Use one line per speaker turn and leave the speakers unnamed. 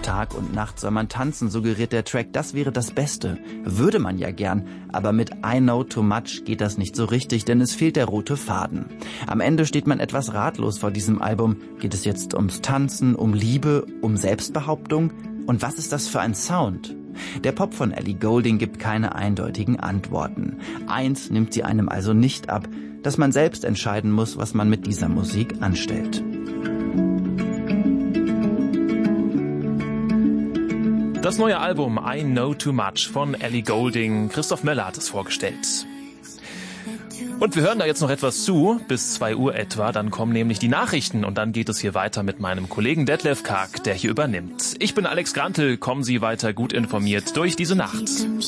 Tag und Nacht soll man tanzen, suggeriert der Track, das wäre das Beste. Würde man ja gern, aber mit I Know Too Much geht das nicht so richtig, denn es fehlt der rote Faden. Am Ende steht man etwas ratlos vor diesem Album. Geht es jetzt ums Tanzen, um Liebe, um Selbstbehauptung? Und was ist das für ein Sound? Der Pop von Ellie Goulding gibt keine eindeutigen Antworten. Eins nimmt sie einem also nicht ab, dass man selbst entscheiden muss, was man mit dieser Musik anstellt.
Das neue Album I Know Too Much von Ellie Goulding. Christoph Möller hat es vorgestellt. Und wir hören da jetzt noch etwas zu, bis 2 Uhr etwa. Dann kommen nämlich die Nachrichten und dann geht es hier weiter mit meinem Kollegen Detlef Karg, der hier übernimmt. Ich bin Alex Grantl, kommen Sie weiter gut informiert durch diese Nacht.